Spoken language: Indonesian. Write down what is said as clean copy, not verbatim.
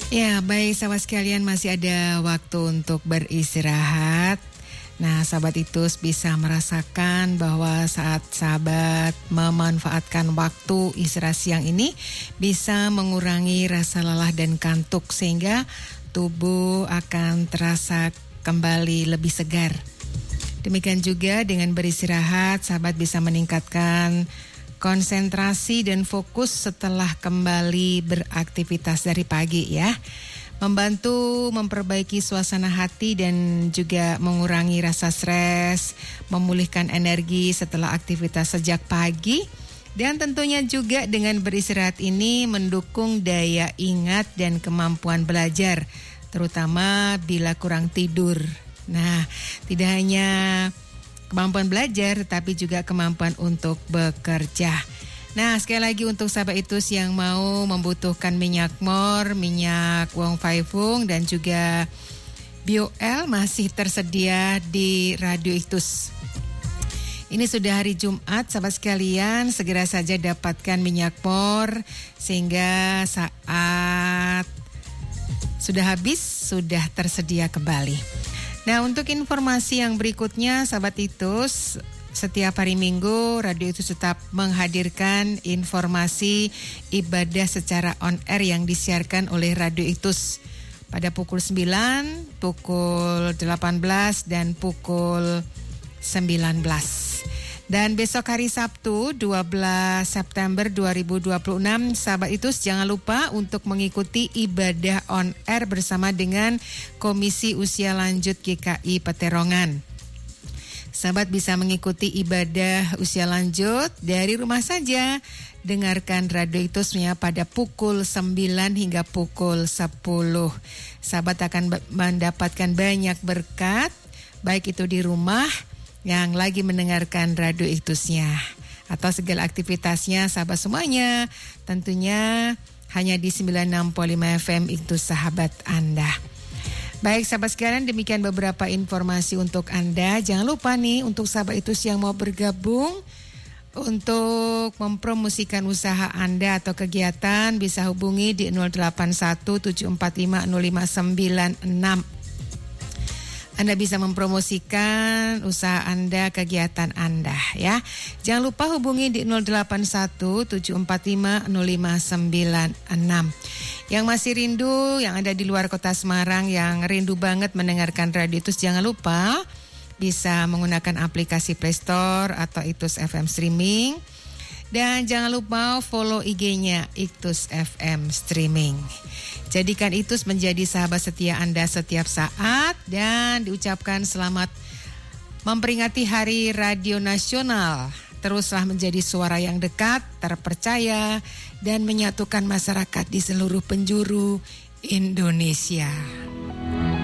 Ya, baik sahabat sekalian, masih ada waktu untuk beristirahat. Nah, sahabat Itus bisa merasakan bahwa saat sahabat memanfaatkan waktu istirahat siang ini bisa mengurangi rasa lelah dan kantuk sehingga tubuh akan terasa kembali lebih segar. Demikian juga dengan beristirahat, sahabat bisa meningkatkan konsentrasi dan fokus setelah kembali beraktivitas dari pagi ya. Membantu memperbaiki suasana hati dan juga mengurangi rasa stres, memulihkan energi setelah aktivitas sejak pagi. Dan tentunya juga dengan beristirahat ini mendukung daya ingat dan kemampuan belajar, terutama bila kurang tidur. Nah, tidak hanya kemampuan belajar, tapi juga kemampuan untuk bekerja. Nah, sekali lagi untuk sahabat Itus yang mau membutuhkan minyak mor, minyak Wong Fai Fung dan juga BioL masih tersedia di Radio Itus. Ini sudah hari Jumat, sahabat sekalian, segera saja dapatkan minyak mor sehingga saat sudah habis, sudah tersedia kembali. Nah, untuk informasi yang berikutnya, sahabat Itus, setiap hari Minggu, Radio Itus tetap menghadirkan informasi ibadah secara on air yang disiarkan oleh Radio Itus pada pukul 9, pukul 18, dan pukul 19. Dan besok hari Sabtu 12 September 2026, sahabat Itus jangan lupa untuk mengikuti ibadah on air bersama dengan Komisi Usia Lanjut GKI Peterongan. Sahabat bisa mengikuti ibadah usia lanjut dari rumah saja. Dengarkan Radio Itusnya pada pukul 9 hingga pukul 10. Sahabat akan mendapatkan banyak berkat, baik itu di rumah yang lagi mendengarkan Radio Itusnya atau segala aktivitasnya, sahabat semuanya. Tentunya hanya di 96.5 FM itu sahabat Anda. Baik sahabat sekalian, demikian beberapa informasi untuk Anda. Jangan lupa nih untuk sahabat Itus yang mau bergabung untuk mempromosikan usaha Anda atau kegiatan bisa hubungi di 0817450596. Anda bisa mempromosikan usaha Anda, kegiatan Anda ya. Jangan lupa hubungi di 0817450596. Yang masih rindu, yang ada di luar kota Semarang, yang rindu banget mendengarkan Radio Itus, jangan lupa bisa menggunakan aplikasi Play Store atau Itus FM Streaming. Dan jangan lupa follow IG-nya Itus FM Streaming. Jadikan Itus menjadi sahabat setia Anda setiap saat dan diucapkan selamat memperingati Hari Radio Nasional. Teruslah menjadi suara yang dekat, terpercaya, dan menyatukan masyarakat di seluruh penjuru Indonesia.